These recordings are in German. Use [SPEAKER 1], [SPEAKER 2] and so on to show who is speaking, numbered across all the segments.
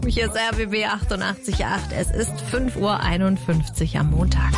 [SPEAKER 1] Hier ist RBB 88.8. Es ist 5:51 Uhr am Montag.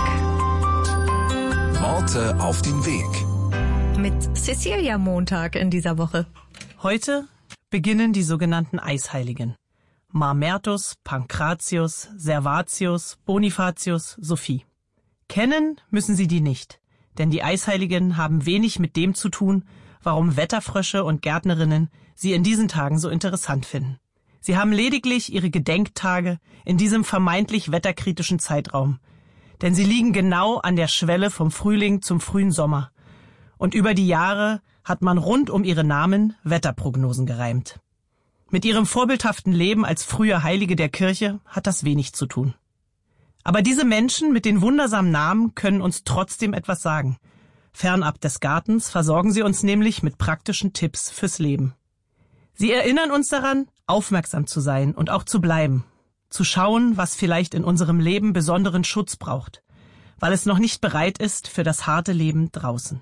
[SPEAKER 2] Worte auf den Weg.
[SPEAKER 1] Mit Cecilia Montag in dieser Woche.
[SPEAKER 3] Heute beginnen die sogenannten Eisheiligen. Mamertus, Pankratius, Servatius, Bonifatius, Sophie. Kennen müssen Sie die nicht, denn die Eisheiligen haben wenig mit dem zu tun, warum Wetterfrösche und Gärtnerinnen sie in diesen Tagen so interessant finden. Sie haben lediglich ihre Gedenktage in diesem vermeintlich wetterkritischen Zeitraum, denn sie liegen genau an der Schwelle vom Frühling zum frühen Sommer. Und über die Jahre hat man rund um ihre Namen Wetterprognosen gereimt. Mit ihrem vorbildhaften Leben als frühe Heilige der Kirche hat das wenig zu tun. Aber diese Menschen mit den wundersamen Namen können uns trotzdem etwas sagen. Fernab des Gartens versorgen sie uns nämlich mit praktischen Tipps fürs Leben. Sie erinnern uns daran, aufmerksam zu sein und auch zu bleiben, zu schauen, was vielleicht in unserem Leben besonderen Schutz braucht, weil es noch nicht bereit ist für das harte Leben draußen.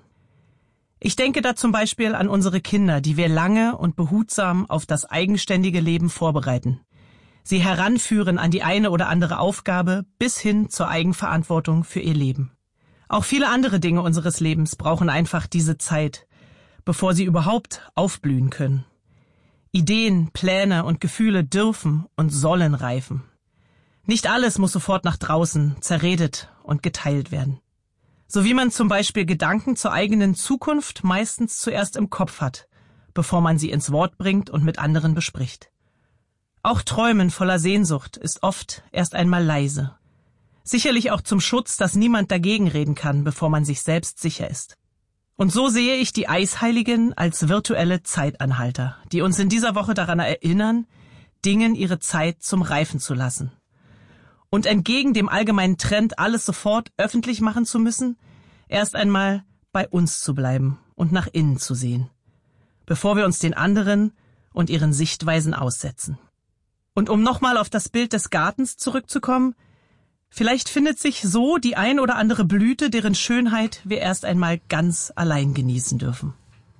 [SPEAKER 3] Ich denke da zum Beispiel an unsere Kinder, die wir lange und behutsam auf das eigenständige Leben vorbereiten. Sie heranführen an die eine oder andere Aufgabe bis hin zur Eigenverantwortung für ihr Leben. Auch viele andere Dinge unseres Lebens brauchen einfach diese Zeit, bevor sie überhaupt aufblühen können. Ideen, Pläne und Gefühle dürfen und sollen reifen. Nicht alles muss sofort nach draußen zerredet und geteilt werden. So wie man zum Beispiel Gedanken zur eigenen Zukunft meistens zuerst im Kopf hat, bevor man sie ins Wort bringt und mit anderen bespricht. Auch Träumen voller Sehnsucht ist oft erst einmal leise. Sicherlich auch zum Schutz, dass niemand dagegen reden kann, bevor man sich selbst sicher ist. Und so sehe ich die Eisheiligen als virtuelle Zeitanhalter, die uns in dieser Woche daran erinnern, Dingen ihre Zeit zum Reifen zu lassen. Und entgegen dem allgemeinen Trend, alles sofort öffentlich machen zu müssen, erst einmal bei uns zu bleiben und nach innen zu sehen, bevor wir uns den anderen und ihren Sichtweisen aussetzen. Und um nochmal auf das Bild des Gartens zurückzukommen, vielleicht findet sich so die ein oder andere Blüte, deren Schönheit wir erst einmal ganz allein genießen dürfen.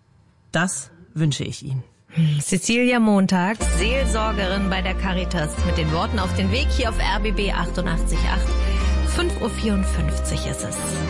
[SPEAKER 3] Das wünsche ich Ihnen.
[SPEAKER 1] Cecilia Montag, Seelsorgerin bei der Caritas, mit den Worten auf den Weg hier auf RBB 88.8. 5:54 Uhr ist es.